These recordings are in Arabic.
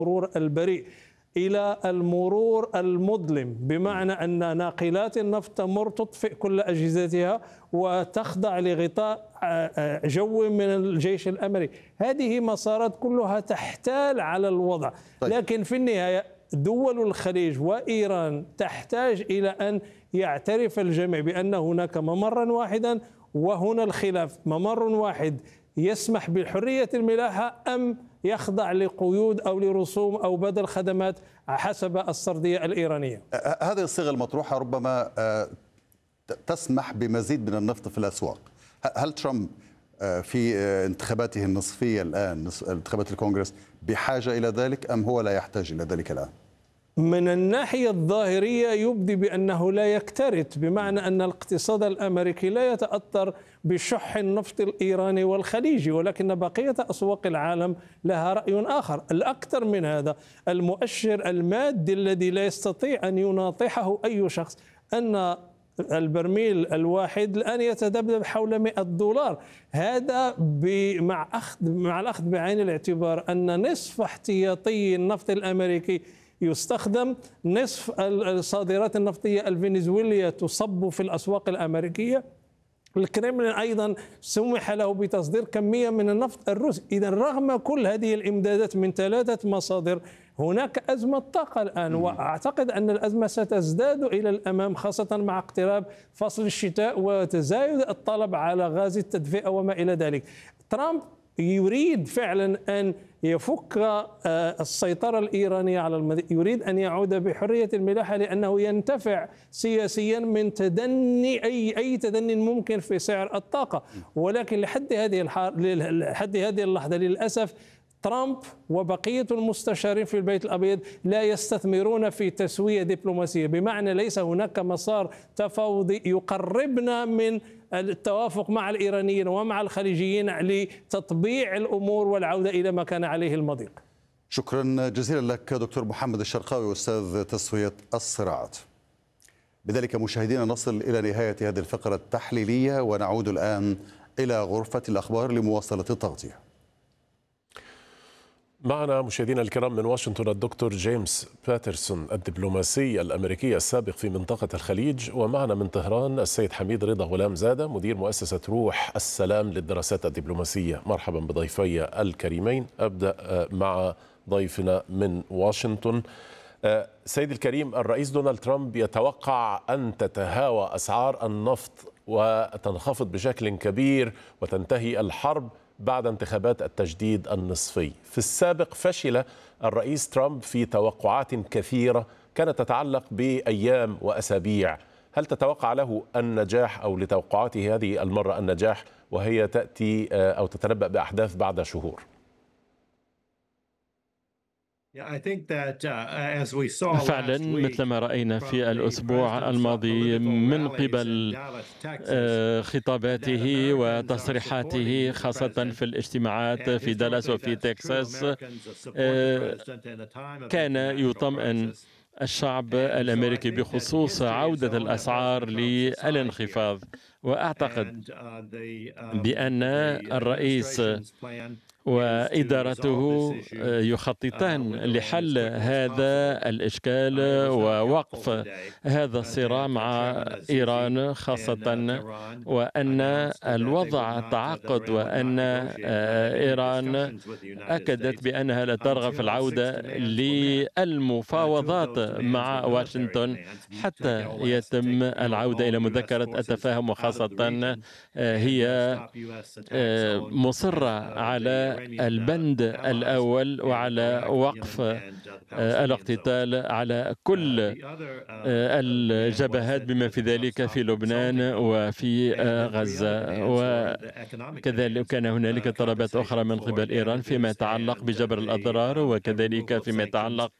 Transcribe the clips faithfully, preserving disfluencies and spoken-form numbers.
المرور البريء إلى المرور المظلم، بمعنى أن ناقلات النفط تمر تطفئ كل أجهزتها وتخضع لغطاء جوي من الجيش الأمريكي. هذه مسارات كلها تحتال على الوضع. لكن في النهاية دول الخليج وإيران تحتاج إلى أن يعترف الجميع بأن هناك ممرا واحدا، وهنا الخلاف ممر واحد يسمح بحرية الملاحة أم يخضع لقيود أو لرسوم أو بدل خدمات حسب السردية الإيرانية. هذه الصيغة المطروحة ربما تسمح بمزيد من النفط في الأسواق. هل ترامب في انتخاباته النصفية الآن، انتخابات الكونغرس، بحاجة إلى ذلك أم هو لا يحتاج إلى ذلك الآن؟ من الناحية الظاهرية يبدي بأنه لا يكترث، بمعنى أن الاقتصاد الأمريكي لا يتأثر بشح النفط الإيراني والخليجي، ولكن بقية أسواق العالم لها رأي آخر. الأكثر من هذا، المؤشر المادي الذي لا يستطيع أن يناطحه أي شخص أن البرميل الواحد الآن يتذبذب حول مئة دولار. هذا مع أخذ مع الأخذ بعين الاعتبار أن نصف احتياطي النفط الأمريكي يستخدم، نصف الصادرات النفطية الفنزويلية تصب في الأسواق الأمريكية. الكرملين أيضا سمح له بتصدير كمية من النفط الروسي. إذا رغم كل هذه الإمدادات من ثلاثة مصادر، هناك أزمة طاقة الآن، وأعتقد أن الأزمة ستزداد إلى الأمام، خاصة مع اقتراب فصل الشتاء وتزايد الطلب على غاز التدفئة وما إلى ذلك. ترامب يريد فعلا أن يفك السيطرة الإيرانية على المدينة، يريد أن يعود بحرية الملاحة، لأنه ينتفع سياسيا من تدني أي أي تدني ممكن في سعر الطاقة. ولكن لحد هذه لحد هذه اللحظة للأسف ترامب وبقية المستشارين في البيت الأبيض لا يستثمرون في تسوية دبلوماسية، بمعنى ليس هناك مسار تفاوضي يقربنا من التوافق مع الإيرانيين ومع الخليجيين لتطبيع الأمور والعودة إلى ما كان عليه المضيق. شكرا جزيلا لك دكتور محمد الشرقاوي، أستاذ تسوية الصراعات. بذلك مشاهدينا نصل إلى نهاية هذه الفقرة التحليلية، ونعود الآن إلى غرفة الأخبار لمواصلة التغطية. معنا مشاهدينا الكرام من واشنطن الدكتور جيمس باترسون الدبلوماسي الأمريكي السابق في منطقة الخليج، ومعنا من طهران السيد حميد رضا غلام زادة مدير مؤسسة روح السلام للدراسات الدبلوماسية. مرحبا بضيفي الكريمين. أبدأ مع ضيفنا من واشنطن. سيد الكريم، الرئيس دونالد ترامب يتوقع أن تتهاوى أسعار النفط وتنخفض بشكل كبير وتنتهي الحرب بعد انتخابات التجديد النصفي. في السابق فشل الرئيس ترامب في توقعات كثيرة كانت تتعلق بأيام وأسابيع. هل تتوقع له النجاح أو لتوقعاته هذه المرة النجاح وهي تأتي أو تتنبأ بأحداث بعد شهور؟ فعلا مثل ما رأينا في الأسبوع الماضي من قبل خطاباته وتصريحاته، خاصة في الاجتماعات في دالاس وفي تكساس، كان يطمئن الشعب الأمريكي بخصوص عودة الأسعار للانخفاض. وأعتقد بأن الرئيس وإدارته يخططان لحل هذا الإشكال ووقف هذا الصراع مع إيران، خاصة وأن الوضع تعقد وأن إيران أكدت بأنها لا ترغب في العودة للمفاوضات مع واشنطن حتى يتم العودة إلى مذكرة التفاهم، وخاصة هي مصرة على البند الأول وعلى وقف الاقتتال على كل الجبهات بما في ذلك في لبنان وفي غزة. وكذلك كان هنالك طلبات أخرى من قبل إيران فيما يتعلق بجبر الأضرار، وكذلك فيما يتعلق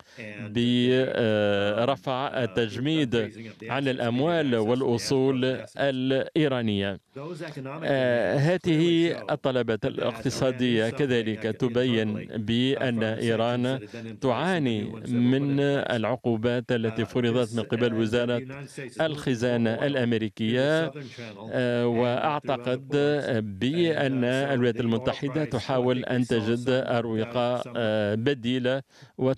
برفع التجميد عن الأموال والأصول الإيرانية. هذه الطلبات الاقتصادية كذلك تبين بأن إيران تعاني من العقوبات التي فرضت من قبل وزارة الخزانة الأمريكية، وأعتقد بأن الولايات المتحدة تحاول أن تجد أروقة بديلة